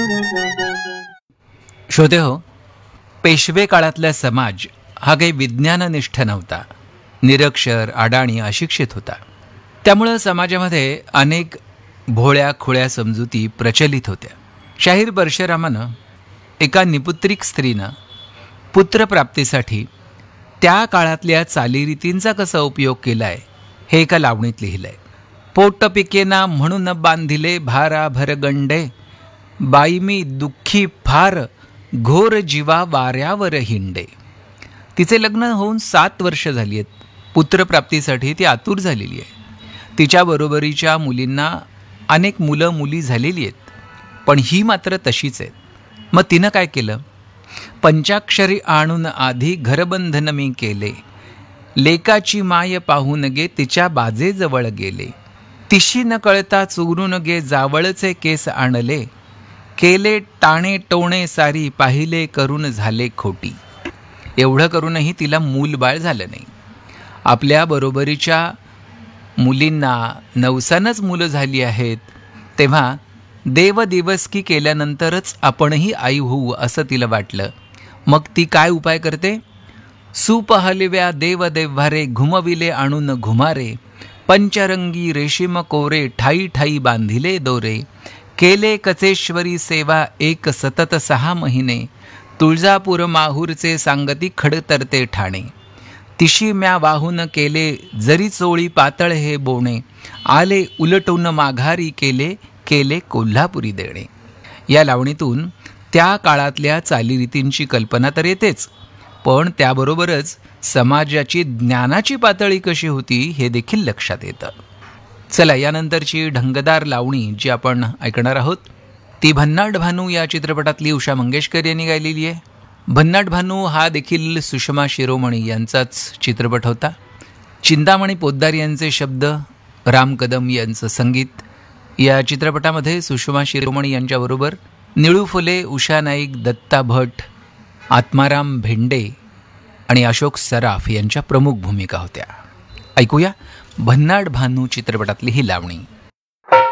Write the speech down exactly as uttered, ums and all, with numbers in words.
श्रोते हो, पेशवे काळातला समाज हा काही विज्ञाननिष्ठ नव्हता. निरक्षर, अडाणी, अशिक्षित होता. त्यामुळं समाजामध्ये अनेक भोळ्या खोळ्या समजुती प्रचलित होत्या. शाहीर परशुरामानं एका निपुत्रिक स्त्रीनं पुत्रप्राप्तीसाठी त्या काळातल्या चालीरीतींचा कसा उपयोग केलाय हे एका लावणीत लिहिलंय. पोट पिकेना म्हणून बांधिले भारा भरगंडे, बाई मी दुःखी फार घोर जीवा वाऱ्यावर हिंडे. तिचे लग्न होऊन सात वर्ष झाली आहेत. पुत्रप्राप्तीसाठी ती आतुर झालेली आहे. तिच्या बरोबरीच्या मुलींना अनेक मुलं मुली झालेली आहेत, पण ही मात्र तशीच आहेत. मग तिनं काय केलं? पंचाक्षरी आणून आधी घरबंधन मी केले, लेकाची माय पाहून गे तिच्या बाजेजवळ गेले, तिशी न कळता चोरून गे जावळचे केस आणले, केले टाणे टोणे सारी पाहिले करून झाले खोटी. एवढं करूनही तिला मूलबाळ झालं नाही. आपल्या बरोबरीच्या मुलींना नवसानच मुलं झाली आहेत, तेव्हा देव दिवसकी केल्यानंतरच आपणही आई होऊ असं तिला वाटलं. मग ती काय उपाय करते? सूप हलव्या देव देव्हारे, घुमविले आणून घुमारे, पंचरंगी रेशीम कोरे, ठाई ठाई बांधिले दोरे, केले कचेश्वरी सेवा एक सतत सहा महिने, तुळजापूर माहूरचे सांगती खडतरते ठाणे, तिशी म्या वाहून केले जरी चोळी पातळ हे बोणे, आले उलटून माघारी केले केले कोल्हापुरी देणे. या लावणीतून त्या काळातल्या चालीरीतींची कल्पना तर येतेच, पण त्याबरोबरच समाजाची ज्ञानाची पातळी कशी होती हे देखील लक्षात येतं. चला, यानंतरची ढंगदार लावणी जी आपण ऐकणार आहोत ती भन्नाट भानू या चित्रपटातली उषा मंगेशकर यांनी गायलेली आहे. भन्नाट भानू हा देखील सुषमा शिरोमणी यांचाच चित्रपट होता. चिंतामणी पोद्दार यांचे शब्द, राम कदम यांचं संगीत. या चित्रपटामध्ये सुषमा शिरोमणी यांच्याबरोबर निळू फुले, उषा नाईक, दत्ता भट, आत्माराम भेंडे आणि अशोक सराफ यांच्या प्रमुख भूमिका होत्या. ऐकूया भन्नाट भानू चित्रपटातली ही लावणी.